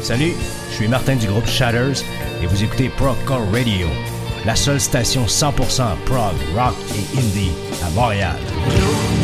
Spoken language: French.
Salut, je suis Martin du groupe Shatters et vous écoutez Progcore Radio, la seule station 100% prog, rock et indie à Montréal.